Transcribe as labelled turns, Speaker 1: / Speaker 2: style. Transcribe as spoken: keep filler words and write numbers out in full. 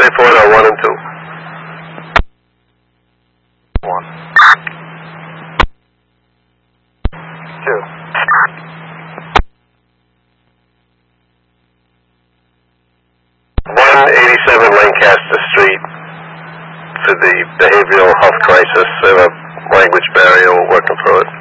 Speaker 1: report on one and two.
Speaker 2: One. Two.
Speaker 1: one eighty-seven Lancaster Street for the behavioral health crisis. They have a language barrier. We're working through it.